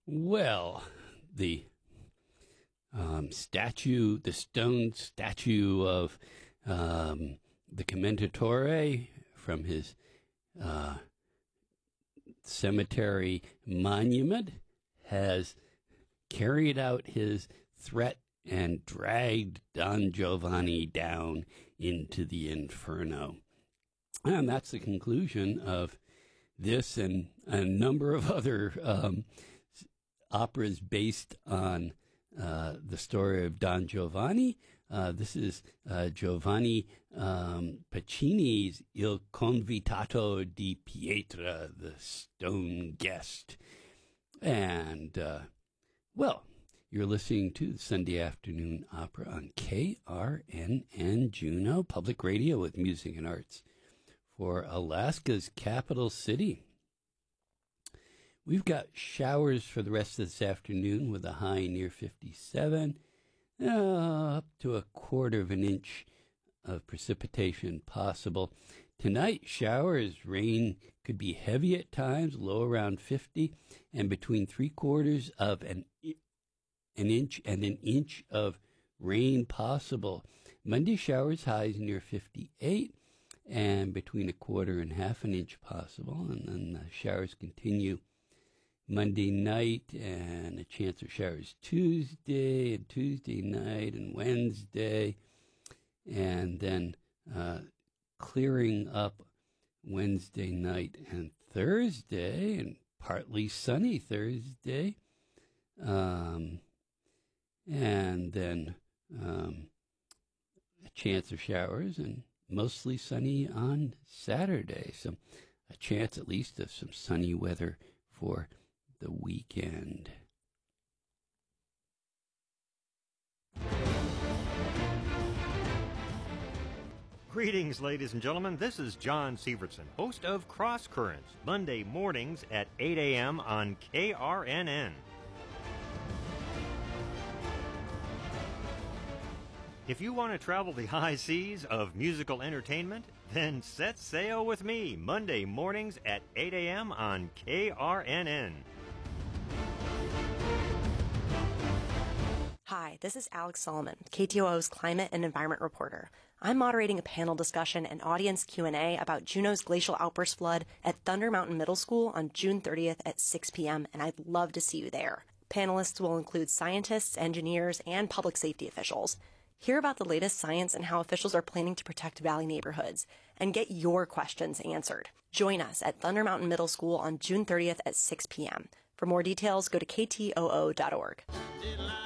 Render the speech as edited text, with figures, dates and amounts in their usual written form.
Well, the the stone statue of the Commendatore from his cemetery monument has carried out his threat and dragged Don Giovanni down into the inferno. And that's the conclusion of this and a number of other operas based on the story of Don Giovanni. This is Giovanni Pacini's Il Convitato di Pietra, the stone guest. And, well, you're listening to the Sunday Afternoon Opera on KRNN Juneau Public Radio with music and arts for Alaska's capital city. We've got showers for the rest of this afternoon with a high near 57, up to a quarter of an inch of precipitation possible. Tonight, showers, rain could be heavy at times, low around 50, and between 3/4 of an inch and an inch of rain possible. Monday, showers, highs near 58, and between 1/4 and half an inch possible, and then the showers continue Monday night, and a chance of showers Tuesday night and Wednesday, and then clearing up Wednesday night and Thursday, and partly sunny Thursday, and then a chance of showers and mostly sunny on Saturday. So a chance at least of some sunny weather for the weekend. Greetings, ladies and gentlemen. This is John Sievertson, host of Cross Currents, Monday mornings at 8 a.m. on KRNN. If you want to travel the high seas of musical entertainment, then set sail with me Monday mornings at 8 a.m. on KRNN. Hi, this is Alex Solomon, KTOO's Climate and Environment Reporter. I'm moderating a panel discussion and audience Q&A about Juneau's glacial outburst flood at Thunder Mountain Middle School on June 30th at 6 p.m., and I'd love to see you there. Panelists will include scientists, engineers, and public safety officials. Hear about the latest science and how officials are planning to protect valley neighborhoods, and get your questions answered. Join us at Thunder Mountain Middle School on June 30th at 6 p.m. For more details, go to ktoo.org.